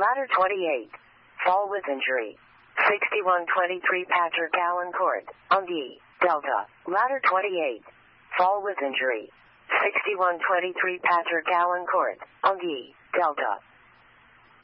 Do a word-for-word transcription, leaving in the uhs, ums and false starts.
Ladder twenty-eight. Fall with injury. sixty-one twenty-three Patrick Allen Court, Ungi, Delta. Ladder twenty-eight. Fall with injury. sixty-one twenty-three Patrick Allen Court, Ungi, Delta.